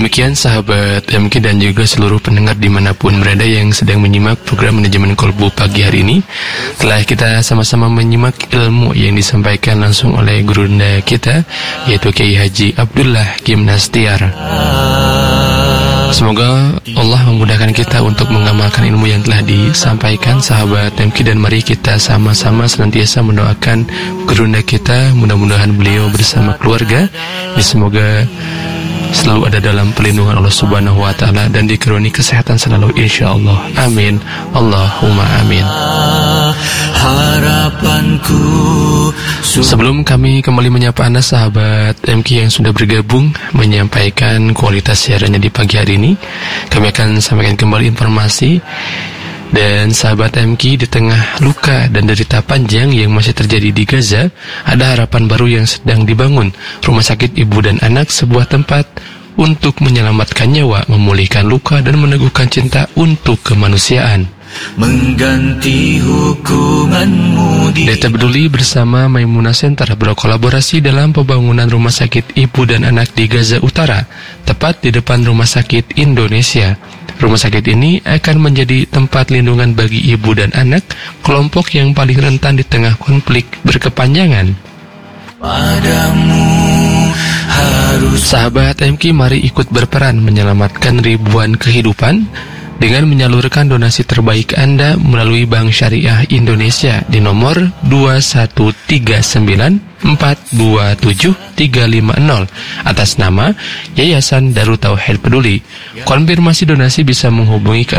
Demikian sahabat MK dan juga seluruh pendengar dimanapun berada yang sedang menyimak program Manajemen Kolbu pagi hari ini. Telah kita sama-sama menyimak ilmu yang disampaikan langsung oleh gurunda kita, yaitu Kiai Haji Abdullah Gimnastiar. Semoga Allah memudahkan kita untuk mengamalkan ilmu yang telah disampaikan sahabat MK, dan mari kita sama-sama senantiasa mendoakan gurunda kita, mudah-mudahan beliau bersama keluarga ini semoga selalu ada dalam perlindungan Allah Subhanahu wa Ta'ala dan dikaruniai kesehatan selalu, insyaallah. Amin. Allahumma amin. Harapanku. Sebelum kami kembali menyapa Anda sahabat MK yang sudah bergabung menyampaikan kualitas siarannya di pagi hari ini, kami akan sampaikan kembali informasi. Dan sahabat MK, di tengah luka dan derita panjang yang masih terjadi di Gaza, ada harapan baru yang sedang dibangun. Rumah Sakit Ibu dan Anak, sebuah tempat untuk menyelamatkan nyawa, memulihkan luka, dan meneguhkan cinta untuk kemanusiaan. Mengganti hukumanmu. Data Peduli bersama Maimunah Center berkolaborasi dalam pembangunan Rumah Sakit Ibu dan Anak di Gaza Utara, tepat di depan Rumah Sakit Indonesia. Rumah sakit ini akan menjadi tempat lindungan bagi ibu dan anak, kelompok yang paling rentan di tengah konflik berkepanjangan. Sahabat MK, mari ikut berperan menyelamatkan ribuan kehidupan dengan menyalurkan donasi terbaik Anda melalui Bank Syariah Indonesia di nomor 213942730 atas nama Yayasan Darut Tauhid Peduli. Konfirmasi donasi bisa menghubungi ke